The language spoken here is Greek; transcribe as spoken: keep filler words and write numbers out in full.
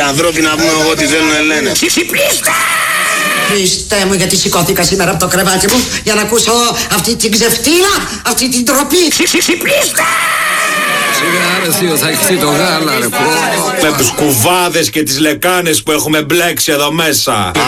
ανθρώποι να πούμε εγώ τι θέλουν να λένε. Ξυπνήστε! Χριστέ μου, γιατί σηκώθηκα σήμερα από το κρεβάτι μου για να ακούσω αυτή την ξεφτύλα, αυτή την τροπή. Ξυπνήστε! Σιγά ρε θείο, θα έχεις το γάλα ρε πω. Με τους κουβάδες και τις λεκάνες που έχουμε μπλέξει εδώ μέσα.